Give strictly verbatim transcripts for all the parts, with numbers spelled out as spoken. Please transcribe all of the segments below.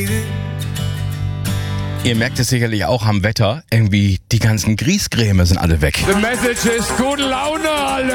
Ihr merkt es sicherlich auch am Wetter. Irgendwie die ganzen Grießcreme sind alle weg. The message is gute Laune, alle!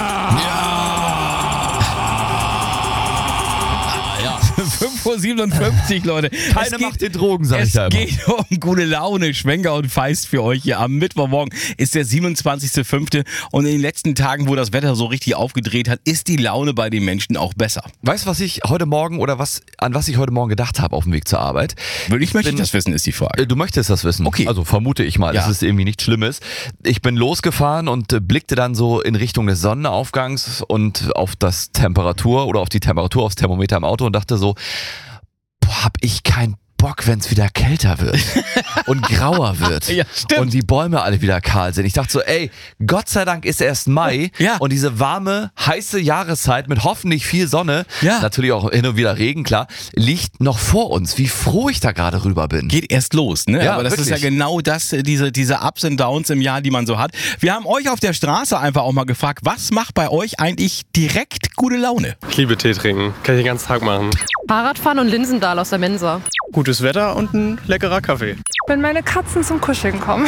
fünf Uhr siebenundfünfzig, Leute. Keine Macht den Drogen, sag ich Es da immer. geht um gute Laune, Schwenker und Feist für euch hier. Am Mittwochmorgen ist der siebenundzwanzigster fünfte und in den letzten Tagen, wo das Wetter so richtig aufgedreht hat, ist die Laune bei den Menschen auch besser. Weißt du, was ich heute Morgen oder was an was ich heute Morgen gedacht habe auf dem Weg zur Arbeit? Will ich möchte bin- das wissen, ist die Frage. Äh, Du möchtest das wissen. Okay. Also vermute ich mal, Ja. dass es irgendwie nichts Schlimmes. Ich bin losgefahren und äh, blickte dann so in Richtung des Sonnenaufgangs und auf das Temperatur oder auf die Temperatur aufs Thermometer im Auto und dachte so, boah, hab ich keinen Bock, wenn es wieder kälter wird und grauer wird Ja, stimmt. und die Bäume alle wieder kahl sind. Ich dachte so, ey, Gott sei Dank ist erst Mai Ja. und diese warme, heiße Jahreszeit mit hoffentlich viel Sonne, Ja. natürlich auch hin und wieder Regen, klar, liegt noch vor uns. Wie froh ich da gerade rüber bin. Geht erst los, ne? Ja, Aber das wirklich. ist ja genau das, äh, diese, diese Ups und Downs im Jahr, die man so hat. Wir haben euch auf der Straße einfach auch mal gefragt, was macht bei euch eigentlich direkt gute Laune? Ich liebe Tee trinken. Kann ich den ganzen Tag machen. Fahrradfahren und Linsendahl aus der Mensa. Gutes Wetter und ein leckerer Kaffee. Wenn meine Katzen zum Kuscheln kommen.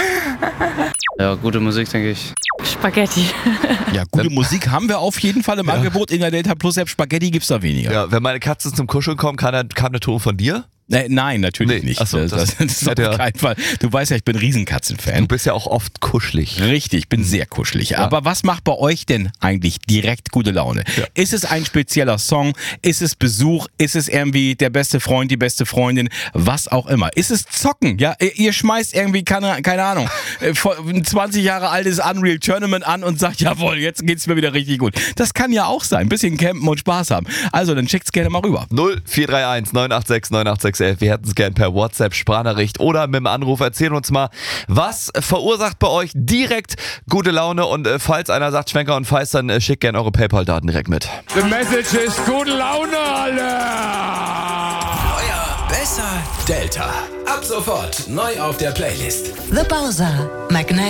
Ja, gute Musik, denke ich. Spaghetti. Ja, gute Musik haben wir auf jeden Fall im Angebot in der Delta Plus App. Spaghetti gibt's da weniger. Ja, wenn meine Katzen zum Kuscheln kommen, kann, dann- kam der Ton von dir? Äh, nein, natürlich Nee, nicht. ach so, das, das- das, das ist auf ja. keinen Fall. Du weißt ja, ich bin Riesenkatzenfan. Du bist ja auch oft kuschelig. Richtig, ich bin sehr kuschelig. Aber was macht bei euch denn eigentlich direkt gute Laune? Ist es ein spezieller Song? Ist es Besuch? Ist es irgendwie der beste Freund, die beste Freundin? Was auch immer. Ist es Zocken? Ja, ihr ihr schmeißt irgendwie, keine, keine Ahnung, äh, vor- ein zwanzig Jahre altes Unreal Tournament an und sagt, jawohl, jetzt geht's mir wieder richtig gut. Das kann ja auch sein. Ein bisschen campen und Spaß haben. Also, dann schickt's gerne mal rüber. null vier drei eins neun acht sechs neun acht sechs elf. Wir hätten es gern per WhatsApp, Sprachnachricht oder mit dem Anruf. Erzählen uns mal, was verursacht bei euch direkt gute Laune? Und äh, falls einer sagt Schwenker und Feist, dann äh, schickt gerne eure PayPal-Daten direkt mit. The message is gute Laune, alle! Euer besser Delta. Ab sofort neu auf der Playlist. The Bowser. Magnet.